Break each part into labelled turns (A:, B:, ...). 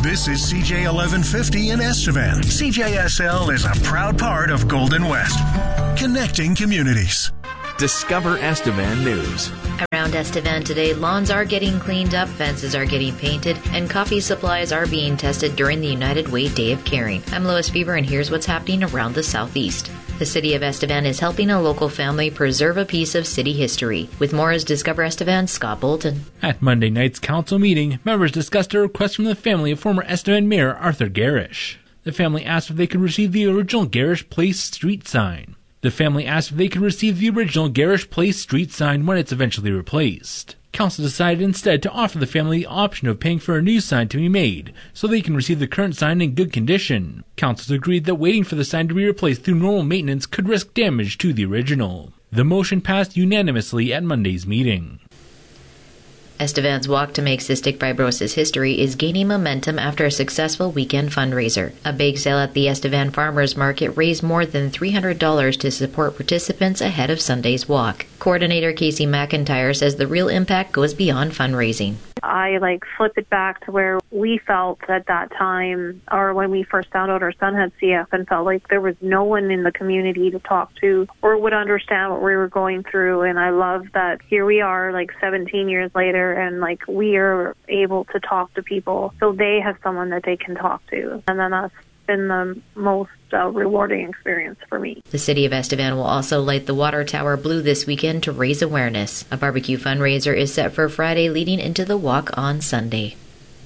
A: This is CJ 1150 in Estevan. CJSL is a proud part of Golden West, connecting communities.
B: Discover Estevan News.
C: Around Estevan today, lawns are getting cleaned up, fences are getting painted, and coffee supplies are being tested during the United Way Day of Caring. I'm Lois Fever, and here's what's happening around the southeast. The city of Estevan is helping a local family preserve a piece of city history. With more is Discover Estevan's Scott Bolton.
D: At Monday night's council meeting, members discussed a request from the family of former Estevan Mayor Arthur Garish. The family asked if they could receive the original Garish Place street sign. The family asked if they could receive the original Garish Place street sign when it's eventually replaced. Council decided instead to offer the family the option of paying for a new sign to be made, so they can receive the current sign in good condition. Council agreed that waiting for the sign to be replaced through normal maintenance could risk damage to the original. The motion passed unanimously at Monday's meeting.
C: Estevan's Walk to Make Cystic Fibrosis History is gaining momentum after a successful weekend fundraiser. A bake sale at the Estevan Farmers Market raised more than $300 to support participants ahead of Sunday's walk. Coordinator Casey McIntyre says the real impact goes beyond fundraising.
E: I flip it back to where we felt at that time, or when we first found out our son had CF, and felt like there was no one in the community to talk to or would understand what we were going through. And I love that here we are 17 years later, and we are able to talk to people so they have someone that they can talk to. And then that's been the most rewarding experience for me.
C: The city of Estevan will also light the water tower blue this weekend to raise awareness. A barbecue fundraiser is set for Friday, leading into the walk on Sunday.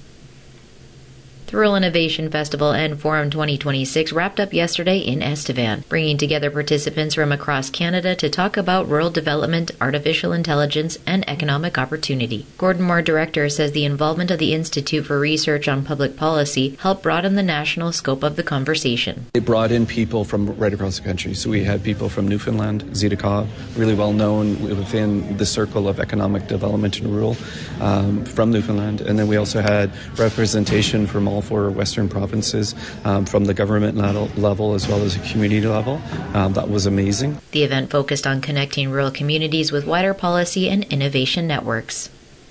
C: The Rural Innovation Festival and Forum 2026 wrapped up yesterday in Estevan, bringing together participants from across Canada to talk about rural development, artificial intelligence, and economic opportunity. Gordon Moore, director, says the involvement of the Institute for Research on Public Policy helped broaden the national scope of the conversation.
F: It brought in people from right across the country. So we had people from Newfoundland, Zita Cobb, really well known within the circle of economic development and rural from Newfoundland. And then we also had representation from all four Western provinces, from the government level as well as the community level. That was amazing.
C: The event focused on connecting rural communities with wider policy and innovation networks.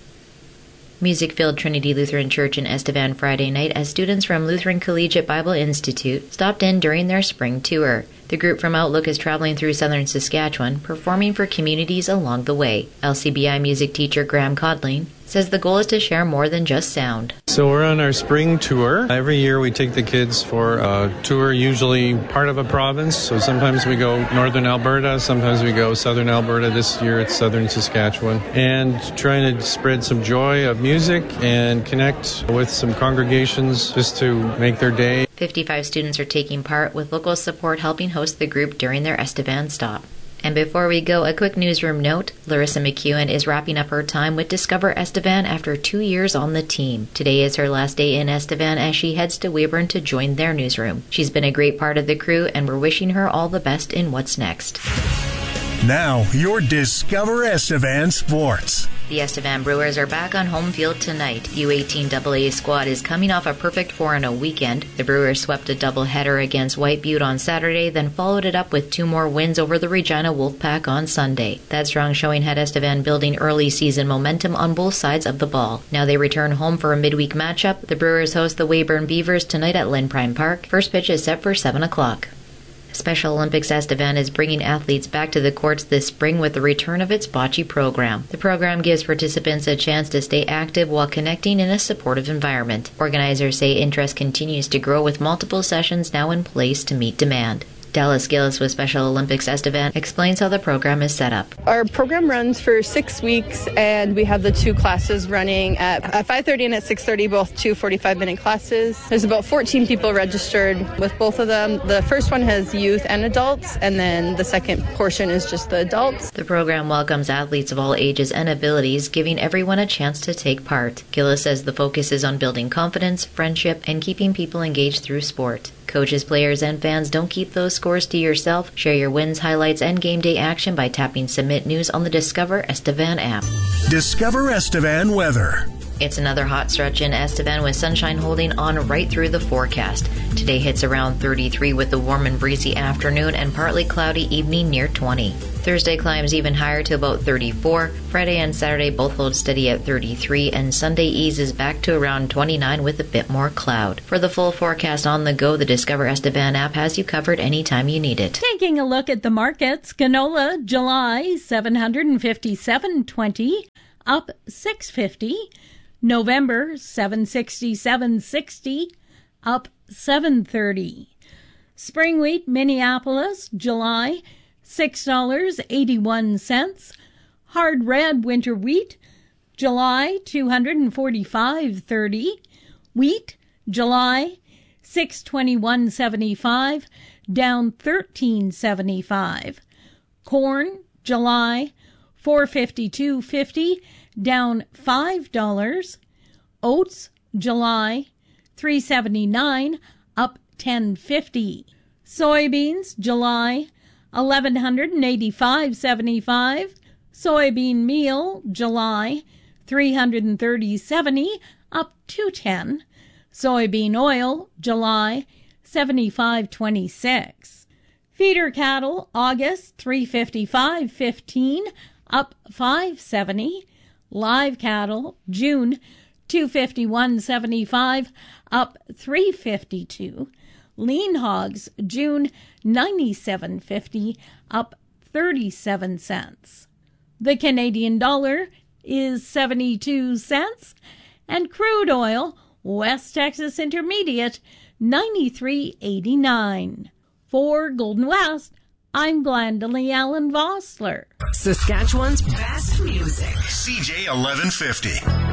C: Music filled Trinity Lutheran Church in Estevan Friday night as students from Lutheran Collegiate Bible Institute stopped in during their spring tour. The group from Outlook is traveling through southern Saskatchewan, performing for communities along the way. LCBI music teacher Graham Codling says the goal is to share more than just sound.
G: So we're on our spring tour. Every year we take the kids for a tour, usually part of a province. So sometimes we go northern Alberta, sometimes we go southern Alberta. This year it's southern Saskatchewan. And trying to spread some joy of music and connect with some congregations just to make their day.
C: 55 students are taking part, with local support helping host the group during their Estevan stop. And before we go, a quick newsroom note. Larissa McEwen is wrapping up her time with Discover Estevan after 2 years on the team. Today is her last day in Estevan as she heads to Weyburn to join their newsroom. She's been a great part of the crew, and we're wishing her all the best in what's next.
A: Now, your Discover Estevan Sports.
C: The Estevan Brewers are back on home field tonight. U18AA squad is coming off a perfect 4-0 weekend. The Brewers swept a doubleheader against White Butte on Saturday, then followed it up with 2 more wins over the Regina Wolfpack on Sunday. That strong showing had Estevan building early season momentum on both sides of the ball. Now they return home for a midweek matchup. The Brewers host the Weyburn Beavers tonight at Lynn Prime Park. First pitch is set for 7 o'clock. Special Olympics Estevan is bringing athletes back to the courts this spring with the return of its bocce program. The program gives participants a chance to stay active while connecting in a supportive environment. Organizers say interest continues to grow with multiple sessions now in place to meet demand. Dallas Gillis with Special Olympics Estevan explains how the program is set up.
H: Our program runs for 6 weeks, and we have the 2 classes running at 5:30 and at 6:30, both 2 45-minute classes. There's about 14 people registered with both of them. The first one has youth and adults, and then the second portion is just the adults.
C: The program welcomes athletes of all ages and abilities, giving everyone a chance to take part. Gillis says the focus is on building confidence, friendship, and keeping people engaged through sport. Coaches, players, and fans, don't keep those scores to yourself. Share your wins, highlights, and game day action by tapping Submit News on the Discover Estevan app.
A: Discover Estevan weather.
C: It's another hot stretch in Estevan with sunshine holding on right through the forecast. Today hits around 33 with a warm and breezy afternoon and partly cloudy evening near 20. Thursday climbs even higher to about 34. Friday and Saturday both hold steady at 33, and Sunday eases back to around 29 with a bit more cloud. For the full forecast on the go, the Discover Estevan app has you covered anytime you need it.
I: Taking a look at the markets, canola July $757.20, up $6.50. November $767.60, up $7.30. Spring wheat Minneapolis July $6.81. Hard red winter wheat July $245.30. Wheat July $621.75, down $13.75. Corn July $452.50, down $5. Oats July $379, up $10.50. Soybeans July $1,185.75. Soybean meal July $330.70, up $2.10. Soybean oil July $75.26. Feeder cattle August $355.15, up $5.70. Live cattle June $251.75, up $3.52. Lean hogs June $97.50, up 37 cents. The Canadian dollar is 72 cents, and crude oil West Texas Intermediate 93.89. For Golden West, I'm Glendalee Allen Vossler.
J: Saskatchewan's best music.
A: CJ 1150.